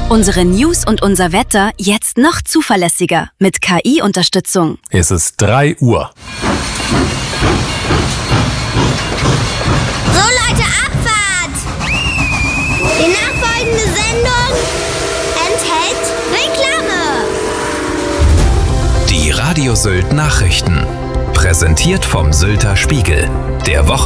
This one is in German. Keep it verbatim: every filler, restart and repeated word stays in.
Unsere News und unser Wetter jetzt noch zuverlässiger mit K I-Unterstützung. Es ist drei Uhr. So Leute, Abfahrt! Die nachfolgende Sendung enthält Reklame. Die Radio Sylt Nachrichten. Präsentiert vom Sylter Spiegel. Der Woche